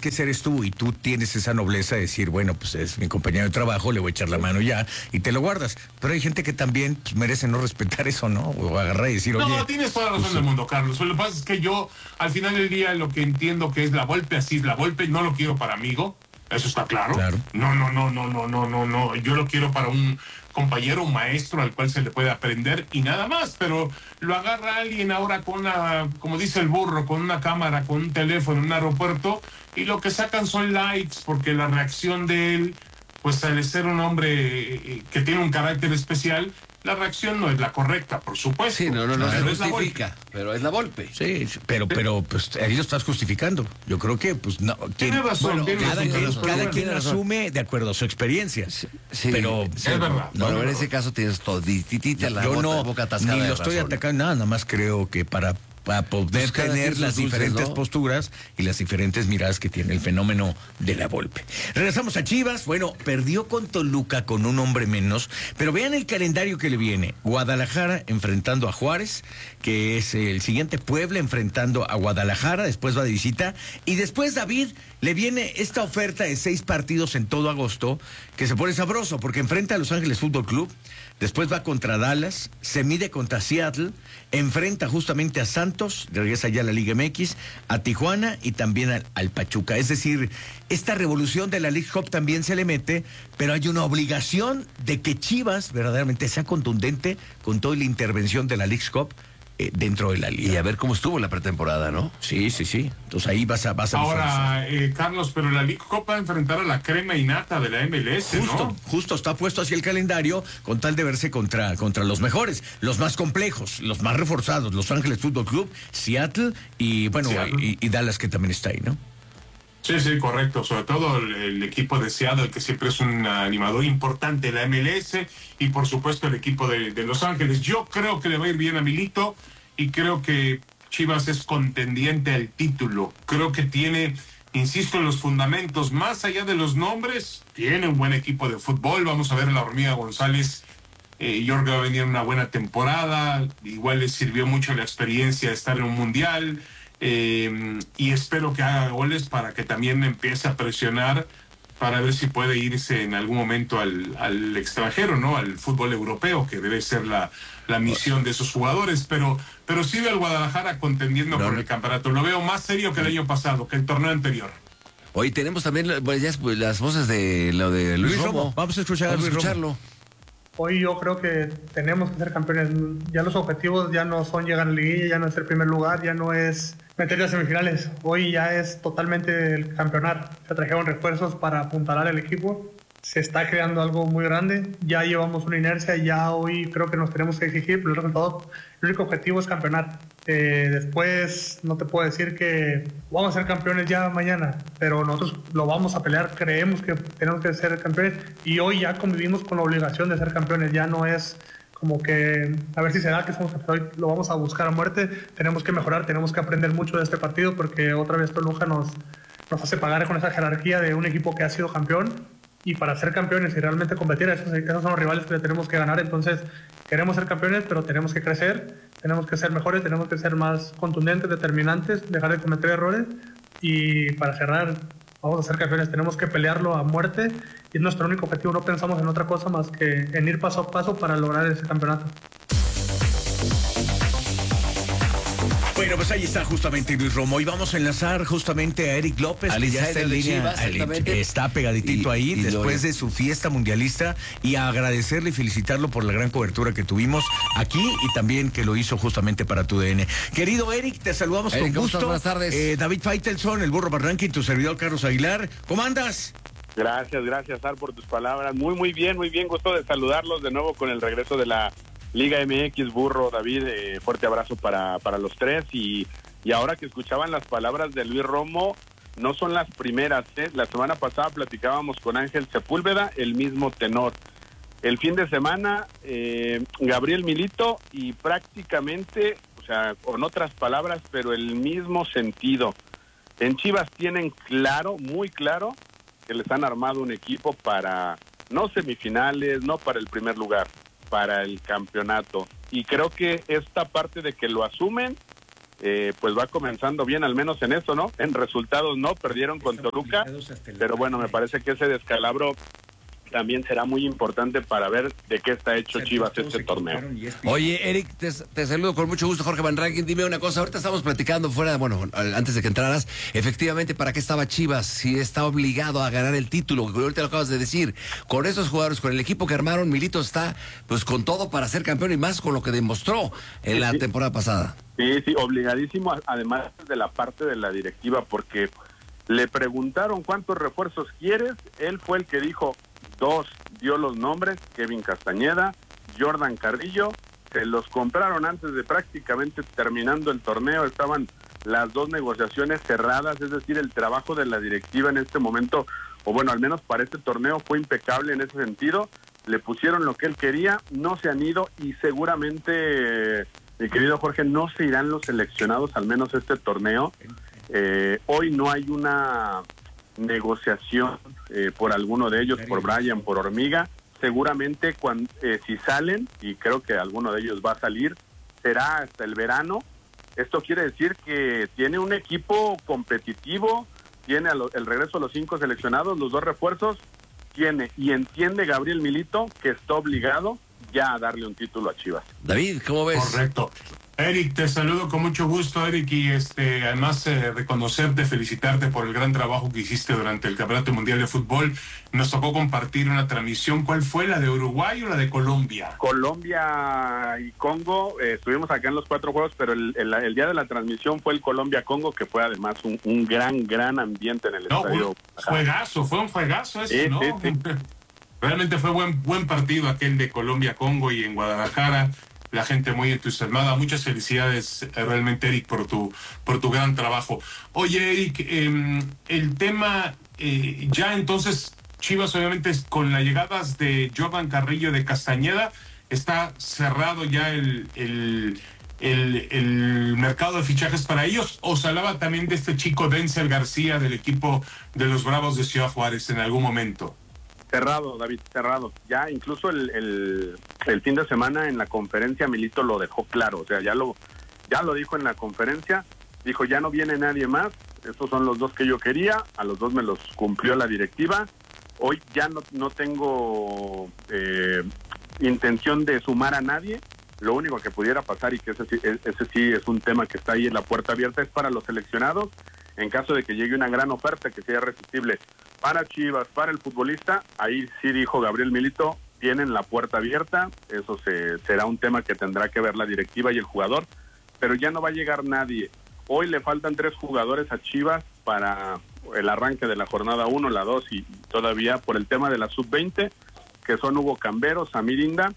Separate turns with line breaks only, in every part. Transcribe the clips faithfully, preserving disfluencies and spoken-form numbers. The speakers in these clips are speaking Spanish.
que ese eres tú y tú tienes esa nobleza de decir, bueno, pues es mi compañero de trabajo, le voy a echar la mano ya y te lo guardas. Pero hay gente que también pues, merece no respetar eso, ¿no? O agarrar y decir, oye...
No, tienes toda la razón
pues,
del mundo, Carlos. Lo que pasa es que yo, al final del día, lo que entiendo que es la Volpe, así es la Volpe, no lo quiero para amigo, eso está claro.
Claro.
No, no, no, no, no, no, no, no. Yo lo quiero para un compañero, un maestro al cual se le puede aprender y nada más, pero lo agarra alguien ahora con una, como dice el burro, con una cámara, con un teléfono en un aeropuerto y lo que sacan son likes porque la reacción de él, pues al ser un hombre que tiene un carácter especial, la reacción no es la correcta, por supuesto.
Sí, no, no, no
pero
se
es la
justifica, pero es la Volpe.
Sí, pero, pero pues ahí lo estás justificando. Yo creo que, pues, no.
Tiene
quien-
razón,
bueno,
tiene
cada
razón,
quien,
razón.
cada
Pero
quien
bueno,
asume de acuerdo a su experiencia.
Sí,
pero
es verdad.
No,
no,
en
no,
ese caso tienes todo, titita la
yo
boca,
no,
boca atascada
ni
de
lo estoy
razón.
atacando, nada, nada más creo que para, para poder
Pues cada
tener
quien
las
sus dulces,
diferentes
¿no?
posturas y las diferentes miradas que tiene el fenómeno de la Volpe. Regresamos a Chivas, bueno, perdió con Toluca con un hombre menos, pero vean el calendario que le viene. Guadalajara enfrentando a Juárez, que es el siguiente, Puebla enfrentando a Guadalajara, después va de visita, y después, David, le viene esta oferta de seis partidos en todo agosto, que se pone sabroso, porque enfrenta a Los Ángeles Fútbol Club, después va contra Dallas, se mide contra Seattle, enfrenta justamente a Santos, regresa ya a la Liga M X, a Tijuana y también al, al Pachuca. Es decir, esta revolución de la League Cup también se le mete, pero hay una obligación de que Chivas verdaderamente sea contundente con toda la intervención de la League Cup eh, dentro de la liga.
Y a ver cómo estuvo la pretemporada, ¿no?
Sí, sí, sí. Entonces ahí vas a... Vas a
Ahora, eh, Carlos, pero la League Cup va a enfrentar a la crema innata de la M L S,
Justo,
¿no?
justo está puesto así el calendario con tal de verse contra, contra los mejores, los más complejos, los más reforzados, Los Ángeles Fútbol Club, Seattle y bueno,
Seattle.
y, y Dallas que también está ahí, ¿no?
Sí, sí, correcto. Sobre todo el, el equipo de Seattle, que siempre es un animador importante de la M L S, y por supuesto el equipo de, de Los Ángeles. Yo creo que le va a ir bien a Milito y creo que Chivas es contendiente al título. Creo que tiene, insisto, en los fundamentos, más allá de los nombres, tiene un buen equipo de fútbol. Vamos a ver a la Hormiga González. Eh, yo creo que va a venir una buena temporada. Igual le sirvió mucho la experiencia de estar en un mundial. Eh, y espero que haga goles para que también empiece a presionar para ver si puede irse en algún momento al, al extranjero, ¿no? Al fútbol europeo, que debe ser la, la misión de esos jugadores. Pero, pero sí veo al Guadalajara contendiendo
No,
por
no.
el campeonato. Lo veo más serio que el año pasado, que el torneo anterior.
Hoy tenemos también pues, ya, pues, las voces de lo de Luis,
Luis
Romo.
Romo. Vamos a escuchar a
Vamos a
Luis Romo.
escucharlo.
Hoy yo creo que tenemos que ser campeones. Ya los objetivos ya no son llegar a la liguilla, ya no es el primer lugar, ya no es meter a semifinales. Hoy ya es totalmente el campeonar. Se trajeron refuerzos para apuntalar el equipo. Se está creando algo muy grande. Ya llevamos una inercia, ya hoy creo que nos tenemos que exigir, pero el resultado, el único objetivo es campeonar. Eh, después no te puedo decir que vamos a ser campeones ya mañana, pero nosotros lo vamos a pelear, creemos que tenemos que ser campeones y hoy ya convivimos con la obligación de ser campeones. Ya no es como que a ver si se da que somos campeones, hoy lo vamos a buscar a muerte. Tenemos que mejorar, tenemos que aprender mucho de este partido porque otra vez Toluca nos, nos hace pagar con esa jerarquía de un equipo que ha sido campeón. Y para ser campeones y realmente competir, esos, esos son los rivales que le tenemos que ganar. Entonces, queremos ser campeones, pero tenemos que crecer, tenemos que ser mejores, tenemos que ser más contundentes, determinantes, dejar de cometer errores. Y para cerrar, vamos a ser campeones, tenemos que pelearlo a muerte. Y es nuestro único objetivo, no pensamos en otra cosa más que en ir paso a paso para lograr ese campeonato.
Bueno, pues ahí está justamente Luis Romo. Y vamos a enlazar justamente a Eric López,
Al
que ya está
insider
en
de
línea.
Chivas,
al-
exactamente.
está pegaditito
Y-
ahí
y lo-
después de su fiesta mundialista. Y a agradecerle y felicitarlo por la gran cobertura que tuvimos aquí y también que lo hizo justamente para tu D N. Querido Eric, te saludamos
Eric,
con
¿cómo
gusto.
estás? Buenas tardes.
Eh, David Faitelson, el burro Barranqui, tu servidor Carlos Aguilar. ¿Cómo andas?
Gracias, gracias, Ar, por tus palabras. Muy, muy bien, muy bien. Gusto de saludarlos de nuevo con el regreso de la Liga M X. Burro, David, eh, fuerte abrazo para, para los tres. Y, y ahora que escuchaban las palabras de Luis Romo, no son las primeras, ¿eh? La semana pasada platicábamos con Ángel Sepúlveda, el mismo tenor. El fin de semana, eh, Gabriel Milito, y prácticamente, o sea, con otras palabras, pero el mismo sentido. En Chivas tienen claro, muy claro, que les han armado un equipo para, no semifinales, no para el primer lugar, para el campeonato. Y creo que esta parte de que lo asumen eh, pues va comenzando bien, al menos en eso, ¿no? En resultados no, perdieron con Toluca, pero bueno, me parece que ese descalabro también será muy importante para ver de qué está hecho Chivas este torneo.
Oye, Eric, te, te saludo con mucho gusto, Jorge Van Rankin. Dime una cosa, ahorita estamos platicando fuera, bueno, antes de que entraras, efectivamente, ¿para qué estaba Chivas? Si está obligado a ganar el título, ahorita lo acabas de decir, con esos jugadores, con el equipo que armaron, Milito está pues con todo para ser campeón y más con lo que demostró en la
sí,
temporada pasada.
Sí, sí, obligadísimo, además de la parte de la directiva, porque le preguntaron cuántos refuerzos quieres, él fue el que dijo dos, dio los nombres, Kevin Castañeda, Jordan Carrillo, se los compraron antes de prácticamente terminando el torneo, estaban las dos negociaciones cerradas, es decir, el trabajo de la directiva en este momento, o bueno, al menos para este torneo fue impecable en ese sentido, le pusieron lo que él quería, no se han ido y seguramente, mi querido Jorge, no se irán los seleccionados, al menos este torneo. Eh, hoy no hay una negociación eh, por alguno de ellos, por Brian, por Hormiga. Seguramente cuando, eh, si salen, y creo que alguno de ellos va a salir, será hasta el verano. Esto quiere decir que tiene un equipo competitivo, tiene a lo, el regreso de los cinco seleccionados, los dos refuerzos, tiene y entiende Gabriel Milito que está obligado ya a darle un título a Chivas.
David, ¿cómo ves?
Correcto. Eric, te saludo con mucho gusto, Eric, y este, además eh, reconocerte, felicitarte por el gran trabajo que hiciste durante el Campeonato Mundial de Fútbol. Nos tocó compartir una transmisión. ¿Cuál fue, la de Uruguay o la de Colombia?
Colombia y Congo, eh, estuvimos acá en los cuatro juegos, pero el, el, el día de la transmisión fue el Colombia-Congo, que fue además un, un gran, gran ambiente en el
no,
estadio.
Un juegazo, fue un juegazo ese,
sí,
¿no?
Sí, sí.
Realmente fue buen, buen partido aquel de Colombia-Congo y en Guadalajara. La gente muy entusiasmada. Muchas felicidades, realmente, Eric, por tu por tu gran trabajo. Oye, Eric, eh, el tema, eh, ya entonces, Chivas, obviamente, con las llegadas de Jordan Carrillo, de Castañeda, está cerrado ya el, el, el, el mercado de fichajes para ellos. ¿O se hablaba también de este chico Denzel García del equipo de los Bravos de Ciudad Juárez en algún momento?
Cerrado, David, cerrado. Ya incluso el, el, el fin de semana en la conferencia Milito lo dejó claro, o sea, ya lo ya lo dijo en la conferencia, dijo ya no viene nadie más, estos son los dos que yo quería, a los dos me los cumplió la directiva, hoy ya no, no tengo eh, intención de sumar a nadie, lo único que pudiera pasar, y que ese, ese sí es un tema que está ahí en la puerta abierta, es para los seleccionados, en caso de que llegue una gran oferta que sea irresistible para Chivas, para el futbolista, ahí sí dijo Gabriel Milito, tienen la puerta abierta, eso se, será un tema que tendrá que ver la directiva y el jugador, pero ya no va a llegar nadie. Hoy le faltan tres jugadores a Chivas para el arranque de la jornada uno, la dos y todavía por el tema de la sub veinte, que son Hugo Cambero, Samir Inda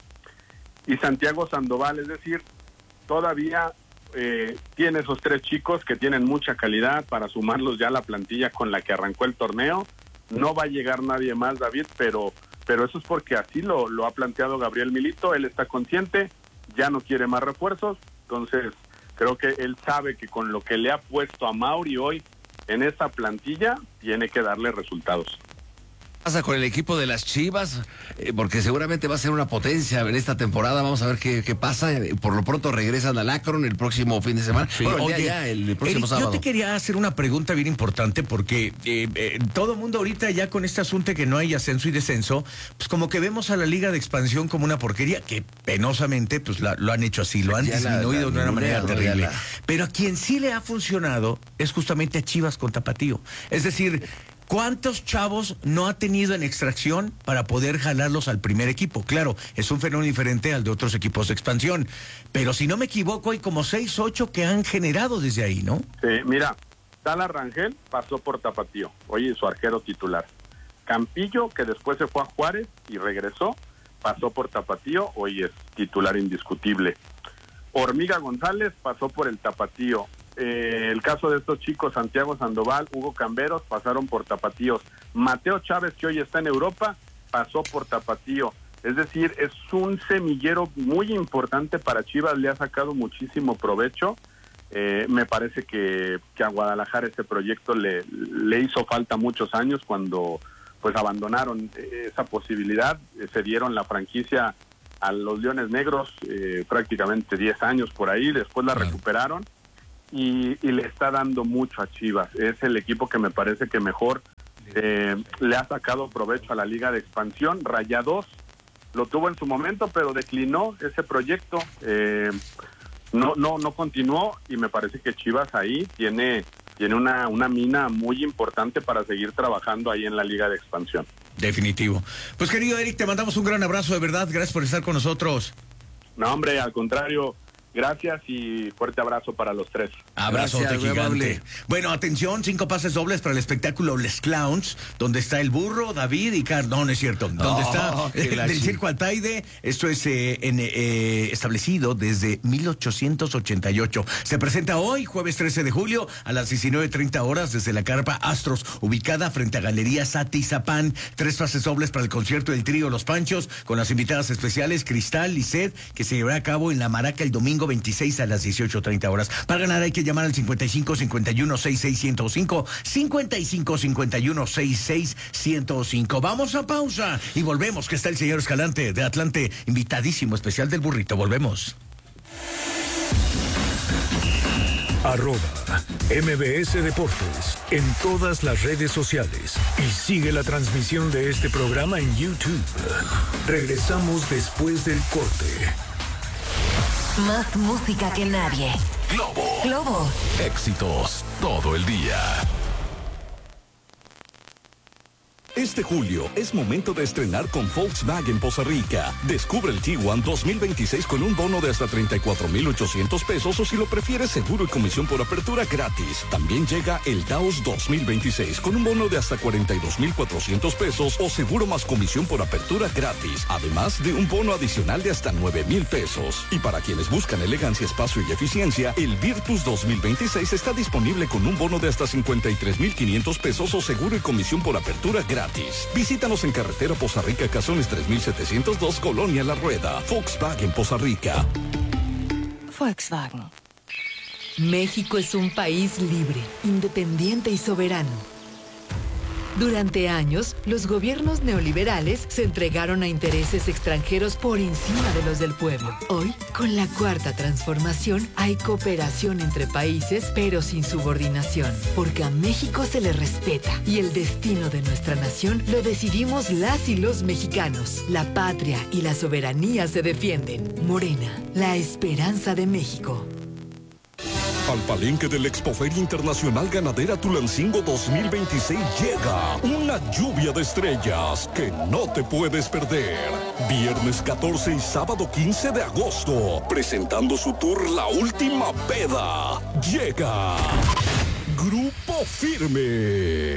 y Santiago Sandoval, es decir, todavía eh, tiene esos tres chicos que tienen mucha calidad para sumarlos ya a la plantilla con la que arrancó el torneo. No va a llegar nadie más, David, pero pero eso es porque así lo, lo ha planteado Gabriel Milito, él está consciente, ya no quiere más refuerzos, entonces creo que él sabe que con lo que le ha puesto a Mauri hoy en esa plantilla, tiene que darle resultados.
¿Qué pasa con el equipo de las Chivas? Eh, porque seguramente va a ser una potencia en esta temporada. Vamos a ver qué, qué pasa. Por lo pronto regresan al Akron el próximo fin de semana.
Sí,
bueno,
oye,
ya, ya, el, el próximo
Eric,
sábado.
Yo te quería hacer una pregunta bien importante porque eh, eh, todo el mundo ahorita ya con este asunto de que no hay ascenso y descenso, pues como que vemos a la Liga de Expansión como una porquería, que penosamente pues la, lo han hecho así, lo han
Ya
disminuido
la, la,
de una manera
no,
terrible.
la...
Pero a quien sí le ha funcionado es justamente a Chivas con Tapatío. Es decir, ¿cuántos chavos no ha tenido en extracción para poder jalarlos al primer equipo? Claro, es un fenómeno diferente al de otros equipos de expansión, pero si no me equivoco hay como seis, ocho que han generado desde ahí, ¿no?
Sí, mira, Sala Rangel pasó por Tapatío, hoy es su arquero titular. Campillo, que después se fue a Juárez y regresó, pasó por Tapatío, hoy es titular indiscutible. Hormiga González pasó por el Tapatío. Eh, el caso de estos chicos, Santiago Sandoval, Hugo Camberos, pasaron por Tapatíos. Mateo Chávez, que hoy está en Europa, pasó por Tapatío. Es decir, es un semillero muy importante para Chivas, le ha sacado muchísimo provecho. Eh, me parece que, que a Guadalajara este proyecto le, le hizo falta muchos años cuando pues abandonaron esa posibilidad, eh, se dieron la franquicia a los Leones Negros, eh, prácticamente diez años por ahí, después la recuperaron. y, y le está dando mucho a Chivas. Es el equipo que me parece que mejor eh, le ha sacado provecho a la Liga de Expansión. Rayados lo tuvo en su momento, pero declinó ese proyecto. Eh, no, no, no continuó, y me parece que Chivas ahí tiene, tiene una, una mina muy importante para seguir trabajando ahí en la Liga de Expansión.
Definitivo. Pues querido Eric, te mandamos un gran abrazo, de verdad. Gracias por estar con nosotros.
No, hombre, al contrario. Gracias y fuerte abrazo para los tres.
Abrazote
Gracias,
gigante.
amable.
Bueno, atención, cinco pases dobles para el espectáculo Les Clowns, donde está el burro, David y Carlos. No, no es cierto. Donde
Oh,
está
qué
el
la
del
chi-
Circo Altaide. Esto es eh, en, eh, establecido desde mil ochocientos ochenta y ocho. Se presenta hoy, jueves trece de julio, a las diecinueve treinta horas, desde la carpa Astros, ubicada frente a Galería Satizapán. Tres pases dobles para el concierto del trío Los Panchos, con las invitadas especiales Cristal, Lisset, que se llevará a cabo en La Maraca el domingo veintiséis a las dieciocho treinta horas. Para ganar hay que llamar al cincuenta y cinco cincuenta y uno sesenta y seis ciento cinco, cincuenta y cinco cincuenta y uno sesenta y seis ciento cinco. Vamos a pausa y volvemos, que está el señor Escalante de Atlante, invitadísimo especial del burrito. Volvemos.
Arroba M B S Deportes en todas las redes sociales y sigue la transmisión de este programa en YouTube. Regresamos después del corte.
Más música que nadie.
Globo.
Globo.
Éxitos todo el día.
Este julio es momento de estrenar con Volkswagen Poza Rica. Descubre el Tiguan dos mil veintiséis con un bono de hasta treinta y cuatro mil ochocientos pesos, o si lo prefieres, seguro y comisión por apertura gratis. También llega el Taos dos mil veintiséis con un bono de hasta cuarenta y dos mil cuatrocientos pesos o seguro más comisión por apertura gratis. Además de un bono adicional de hasta nueve mil pesos. Y para quienes buscan elegancia, espacio y eficiencia, el Virtus dos mil veintiséis está disponible con un bono de hasta cincuenta y tres mil quinientos pesos o seguro y comisión por apertura gratis. Visítanos en carretera Poza Rica, Cazones tres mil setecientos dos, Colonia La Rueda. Volkswagen Poza Rica.
Volkswagen.
México es un país libre, independiente y soberano. Durante años, los gobiernos neoliberales se entregaron a intereses extranjeros por encima de los del pueblo. Hoy, con la cuarta transformación, hay cooperación entre países, pero sin subordinación, porque a México se le respeta y el destino de nuestra nación lo decidimos las y los mexicanos. La patria y la soberanía se defienden. Morena, la esperanza de México.
Al palenque del Expoferia Internacional Ganadera Tulancingo dos mil veintiséis llega una lluvia de estrellas que no te puedes perder. Viernes catorce y sábado quince de agosto, presentando su tour La Última Peda. Llega Grupo Firme.